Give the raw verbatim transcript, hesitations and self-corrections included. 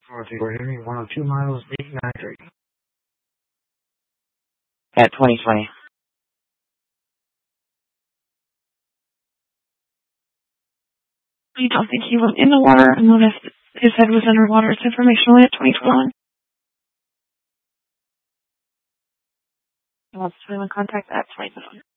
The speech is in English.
Dorothy, we're hearing one oh two miles, eight nine three. At twenty twenty. I don't think he went in the water and noticed his head was underwater. It's informationally at twenty twenty-one. He wants to swim in contact at twenty twenty-one.